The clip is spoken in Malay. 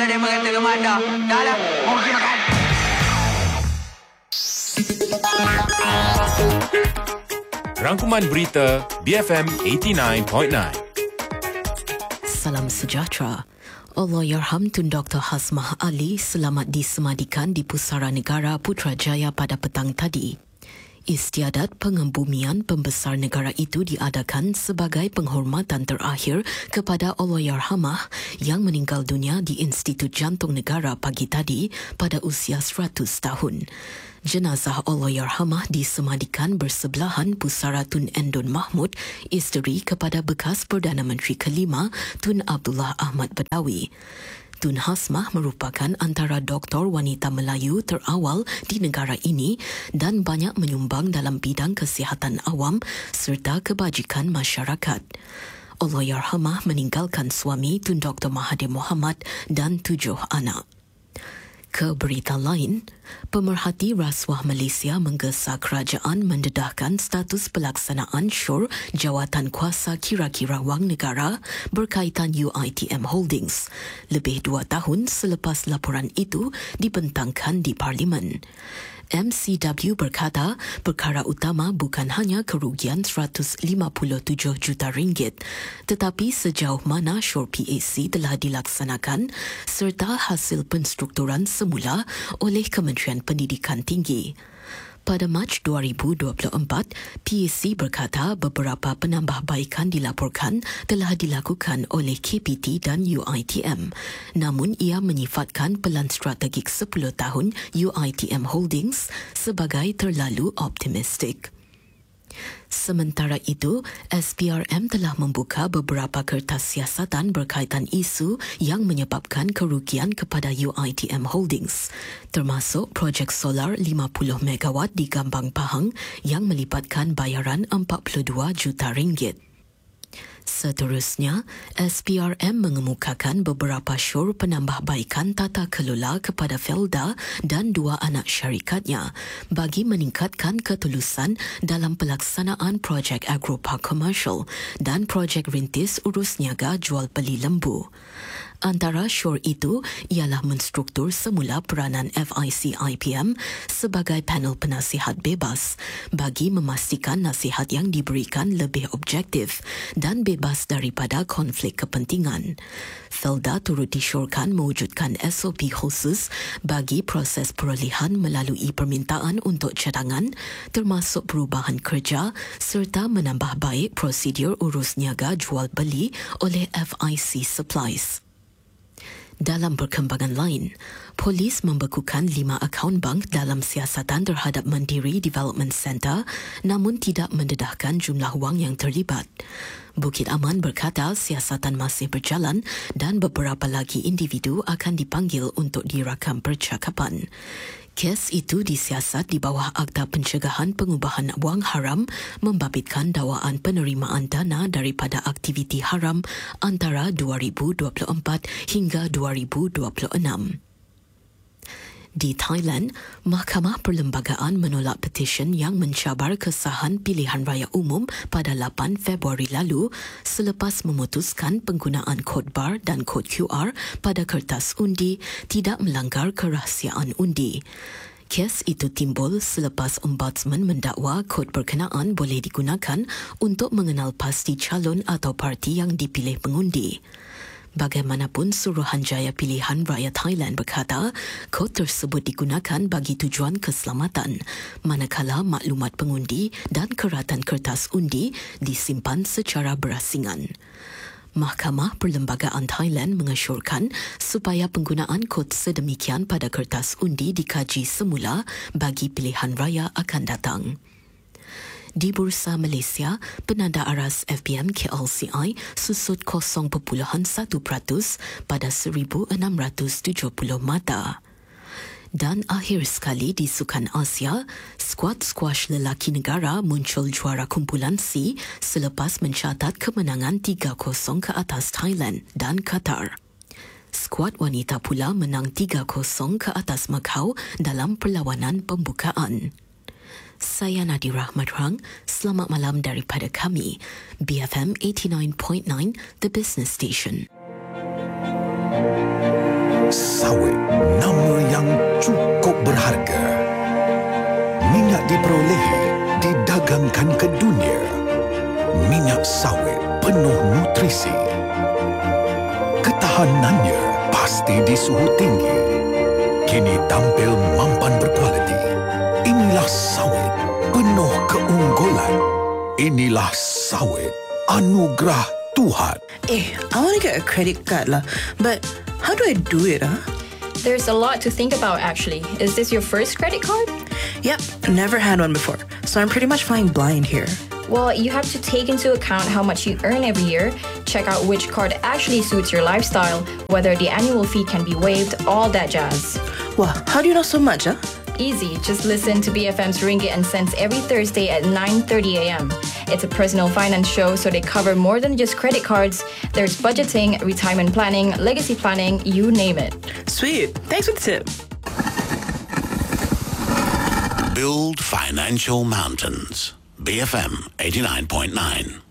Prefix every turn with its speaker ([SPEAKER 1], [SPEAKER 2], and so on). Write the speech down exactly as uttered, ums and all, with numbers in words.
[SPEAKER 1] ada yang mengata remada. Dah lah, mau pergi makan.
[SPEAKER 2] Rangkuman berita B F M lapan puluh sembilan.
[SPEAKER 3] Salam sejahtera. Allahyarham Tun Doktor Hasmah Ali selamat disemadikan di Pusara Negara Putrajaya pada petang tadi. Istiadat pengembumian pembesar negara itu diadakan sebagai penghormatan terakhir kepada Allahyarhamah yang meninggal dunia di Institut Jantung Negara pagi tadi pada usia seratus tahun. Jenazah Allahyarhamah disemadikan bersebelahan Pusara Tun Endon Mahmud, isteri kepada bekas Perdana Menteri kelima Tun Abdullah Ahmad Badawi. Tun Hasmah merupakan antara doktor wanita Melayu terawal di negara ini dan banyak menyumbang dalam bidang kesihatan awam serta kebajikan masyarakat. Allahyarhamah meninggalkan suami Tun Doktor Mahathir Mohamad dan tujuh anak. Ke berita lain, pemerhati rasuah Malaysia menggesa kerajaan mendedahkan status pelaksanaan syur jawatan kuasa kira-kira wang negara berkaitan U I T M Holdings, lebih dua tahun selepas laporan itu dibentangkan di Parlimen. M C W berkata perkara utama bukan hanya kerugian seratus lima puluh tujuh juta ringgit, tetapi sejauh mana syur P A C telah dilaksanakan serta hasil penstrukturan semula oleh Kementerian Pendidikan Tinggi. Pada Mac dua ribu dua puluh empat, P A C berkata beberapa penambahbaikan dilaporkan telah dilakukan oleh K P T dan U I T M. Namun ia menyifatkan pelan strategik sepuluh tahun U I T M Holdings sebagai terlalu optimistik. Sementara itu, S P R M telah membuka beberapa kertas siasatan berkaitan isu yang menyebabkan kerugian kepada U I T M Holdings, termasuk projek solar lima puluh megawatt di Gambang Pahang yang melibatkan bayaran empat puluh dua juta ringgit. Seterusnya, S P R M mengemukakan beberapa syur penambahbaikan tata kelola kepada Felda dan dua anak syarikatnya bagi meningkatkan ketulusan dalam pelaksanaan projek agropark komersial dan projek rintis urus niaga jual beli lembu. Antara syur itu ialah menstruktur semula peranan F I C I P M sebagai panel penasihat bebas bagi memastikan nasihat yang diberikan lebih objektif dan bebas daripada konflik kepentingan. Felda turut disyorkan mewujudkan S O P khusus bagi proses perolehan melalui permintaan untuk cadangan, termasuk perubahan kerja serta menambah baik prosedur urus niaga jual beli oleh F I C Supplies. Dalam perkembangan lain, polis membekukan lima akaun bank dalam siasatan terhadap Mandiri Development Centre namun tidak mendedahkan jumlah wang yang terlibat. Bukit Aman berkata siasatan masih berjalan dan beberapa lagi individu akan dipanggil untuk dirakam percakapan. Kes itu disiasat di bawah Akta Pencegahan Pengubahan Wang Haram membabitkan dakwaan penerimaan dana daripada aktiviti haram antara dua ribu dua puluh empat hingga dua ribu dua puluh enam. Di Thailand, Mahkamah Perlembagaan menolak petisyen yang mencabar kesahan pilihan raya umum pada lapan Februari lalu selepas memutuskan penggunaan kod bar dan kod Q R pada kertas undi tidak melanggar kerahsiaan undi. Kes itu timbul selepas Ombudsman mendakwa kod berkenaan boleh digunakan untuk mengenal pasti calon atau parti yang dipilih pengundi. Bagaimanapun, Suruhanjaya Pilihan Rakyat Thailand berkata kod tersebut digunakan bagi tujuan keselamatan, manakala maklumat pengundi dan keratan kertas undi disimpan secara berasingan. Mahkamah Perlembagaan Thailand mengesyorkan supaya penggunaan kod sedemikian pada kertas undi dikaji semula bagi pilihan raya akan datang. Di Bursa Malaysia, penanda aras F B M K L C I susut kosong perpuluhan satu peratus pada seribu enam ratus tujuh puluh mata. Dan akhir sekali di Sukan Asia, skuad squash lelaki negara muncul juara kumpulan C selepas mencatat kemenangan tiga kosong ke atas Thailand dan Qatar. Skuad wanita pula menang tiga kosong ke atas Macau dalam perlawanan pembukaan. Saya Nadira Ahmad, selamat malam daripada kami, B F M lapan puluh sembilan perpuluhan sembilan, The Business Station.
[SPEAKER 4] diturunkan ke dunia. Minyak sawit penuh nutrisi. Ketahanannya pasti di suhu tinggi. Kini tampil mampan berkualiti. Inilah sawit penuh keunggulan. Inilah sawit anugerah Tuhan.
[SPEAKER 5] Eh, I want to get a credit card lah. But how do I do it, huh?
[SPEAKER 6] There's a lot to think about, actually. Is this your first credit card?
[SPEAKER 5] Yep, never had one before. So I'm pretty much flying blind here.
[SPEAKER 6] Well, you have to take into account how much you earn every year, check out which card actually suits your lifestyle, whether the annual fee can be waived, all that jazz.
[SPEAKER 5] Wow, how do you know so much, huh?
[SPEAKER 6] Easy. Just listen to B F M's Ringgit and Cents every Thursday at nine thirty a.m. It's a personal finance show, so they cover more than just credit cards. There's budgeting, retirement planning, legacy planning, you name it.
[SPEAKER 5] Sweet. Thanks for the tip.
[SPEAKER 7] Build financial mountains. B F M eighty-nine point nine.